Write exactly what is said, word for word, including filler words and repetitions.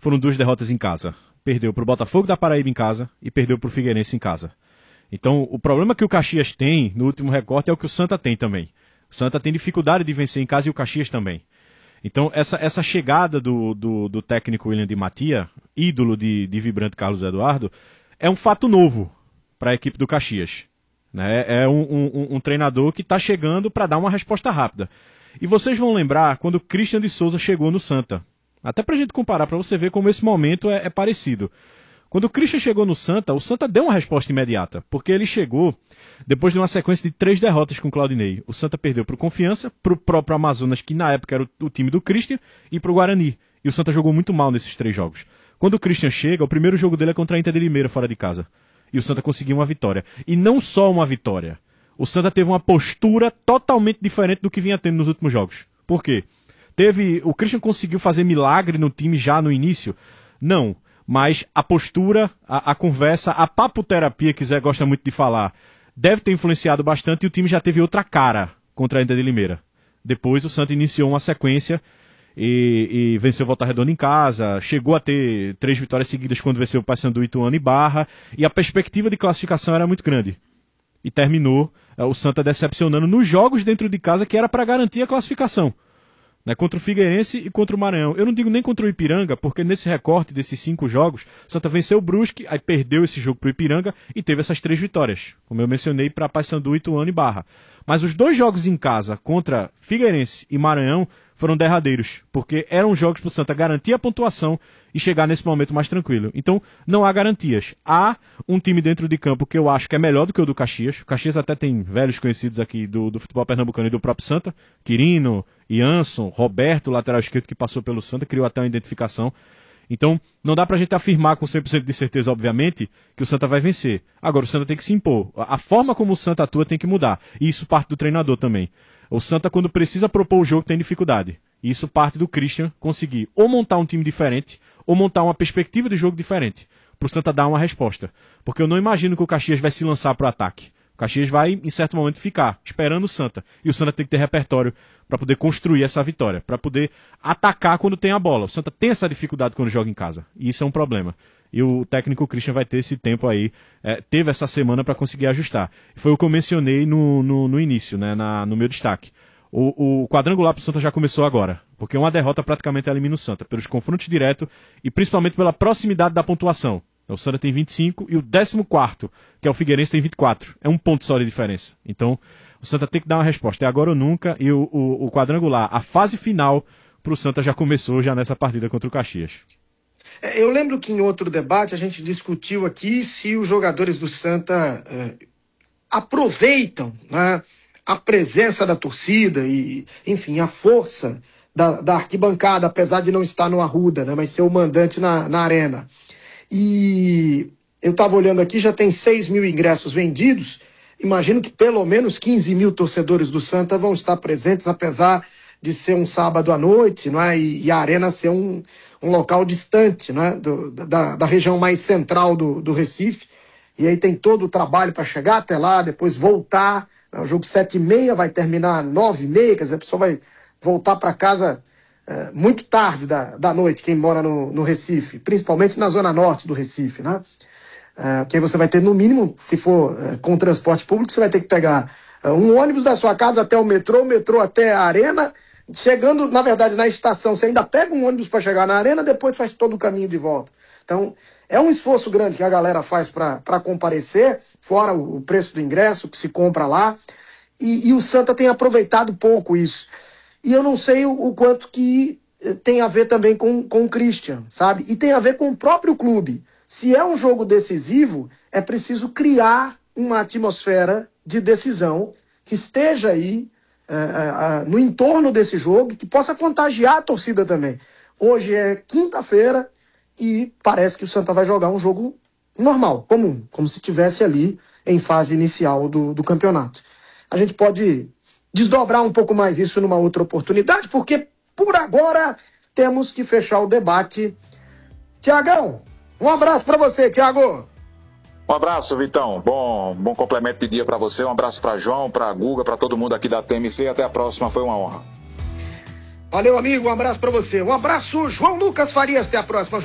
foram duas derrotas em casa. Perdeu para o Botafogo da Paraíba em casa e perdeu para o Figueirense em casa. Então, o problema que o Caxias tem no último recorte é o que o Santa tem também. O Santa tem dificuldade de vencer em casa e o Caxias também. Então, essa, essa chegada do, do, do técnico William Di Mattia, ídolo de, de vibrante Carlos Eduardo, é um fato novo para a equipe do Caxias. Né? É um, um, um treinador que está chegando para dar uma resposta rápida. E vocês vão lembrar quando o Christian de Souza chegou no Santa. Até para a gente comparar, para você ver como esse momento é, é parecido. Quando o Christian chegou no Santa, o Santa deu uma resposta imediata, porque ele chegou depois de uma sequência de três derrotas com o Claudinei. O Santa perdeu para o Confiança, para o próprio Amazonas, que na época era o, o time do Christian, e para o Guarani. E o Santa jogou muito mal nesses três jogos. Quando o Christian chega, o primeiro jogo dele é contra a Inter de Limeira, fora de casa. E o Santa conseguiu uma vitória. E não só uma vitória. O Santa teve uma postura totalmente diferente do que vinha tendo nos últimos jogos. Por quê? Teve, o Christian conseguiu fazer milagre no time já no início? Não. Mas a postura, a, a conversa, a papoterapia, que Zé gosta muito de falar, deve ter influenciado bastante e o time já teve outra cara contra a Inter de Limeira. Depois o Santa iniciou uma sequência e, e venceu Volta Redonda em casa, chegou a ter três vitórias seguidas quando venceu o Paysandu, Ituano e Barra, e a perspectiva de classificação era muito grande. E terminou é, o Santa decepcionando nos jogos dentro de casa que era para garantir a classificação. Né, contra o Figueirense e contra o Maranhão. Eu não digo nem contra o Ipiranga, porque nesse recorte desses cinco jogos, Santa venceu o Brusque, aí perdeu esse jogo pro Ipiranga e teve essas três vitórias, como eu mencionei, para Paysandu, Ituano e Barra. Mas os dois jogos em casa contra Figueirense e Maranhão foram derradeiros, porque eram jogos pro Santa garantir a pontuação e chegar nesse momento mais tranquilo. Então, não há garantias. Há um time dentro de campo que eu acho que é melhor do que o do Caxias. O Caxias até tem velhos conhecidos aqui do, do futebol pernambucano e do próprio Santa. Quirino, Ianson, Roberto, lateral esquerdo que passou pelo Santa, criou até uma identificação. Então, não dá pra gente afirmar com cem por cento de certeza, obviamente, que o Santa vai vencer. Agora, o Santa tem que se impor. A forma como o Santa atua tem que mudar. E isso parte do treinador também. O Santa, quando precisa propor o jogo, tem dificuldade. E isso parte do Christian conseguir ou montar um time diferente, ou montar uma perspectiva de jogo diferente, pro Santa dar uma resposta. Porque eu não imagino que o Caxias vai se lançar pro ataque. O Caxias vai, em certo momento, ficar esperando o Santa. E o Santa tem que ter repertório para poder construir essa vitória, para poder atacar quando tem a bola. O Santa tem essa dificuldade quando joga em casa. E isso é um problema. E o técnico Christian vai ter esse tempo aí, é, teve essa semana para conseguir ajustar. Foi o que eu mencionei no, no, no início, né, na, no meu destaque. O, o quadrangular pro Santa já começou agora, porque uma derrota praticamente elimina o Santa, pelos confrontos diretos e principalmente pela proximidade da pontuação. O Santa tem vinte e cinco e o décimo quarto, que é o Figueirense, tem vinte e quatro. É um ponto só de diferença. Então, o Santa tem que dar uma resposta. É agora ou nunca. E o, o, o quadrangular, a fase final pro Santa já começou já nessa partida contra o Caxias. Eu lembro que em outro debate a gente discutiu aqui se os jogadores do Santa eh, aproveitam, né, a presença da torcida e, enfim, a força da, da arquibancada, apesar de não estar no Arruda, né, mas ser o mandante na, na arena. E eu estava olhando aqui, já tem seis mil ingressos vendidos. Imagino que pelo menos quinze mil torcedores do Santa vão estar presentes, apesar de ser um sábado à noite, não é? e, e a arena ser um, um local distante, não é? do, da, da região mais central do, do Recife. E aí tem todo o trabalho para chegar até lá, depois voltar. O jogo sete e meia vai terminar nove e meia, quer dizer, a pessoa vai voltar para casa é, muito tarde da, da noite, quem mora no, no Recife, principalmente na zona norte do Recife, né? É, que aí você vai ter, no mínimo, se for é, com transporte público, você vai ter que pegar é, um ônibus da sua casa até o metrô, o metrô até a arena, chegando, na verdade, na estação, você ainda pega um ônibus para chegar na arena, depois faz todo o caminho de volta. Então, é um esforço grande que a galera faz para comparecer, fora o, o preço do ingresso que se compra lá, e, e o Santa tem aproveitado pouco isso. E eu não sei o, o quanto que tem a ver também com, com o Christian, sabe? E tem a ver com o próprio clube. Se é um jogo decisivo, é preciso criar uma atmosfera de decisão que esteja aí é, é, no entorno desse jogo e que possa contagiar a torcida também. Hoje é quinta-feira e parece que o Santa vai jogar um jogo normal, comum, como se estivesse ali em fase inicial do, do campeonato. A gente pode desdobrar um pouco mais isso numa outra oportunidade, porque por agora temos que fechar o debate. Tiagão, um abraço para você, Tiago. Um abraço, Vitão. Bom, bom complemento de dia para você. Um abraço para João, para Guga, para todo mundo aqui da T M C. Até a próxima, foi uma honra. Valeu, amigo. Um abraço para você. Um abraço, João Lucas Farias. Até a próxima.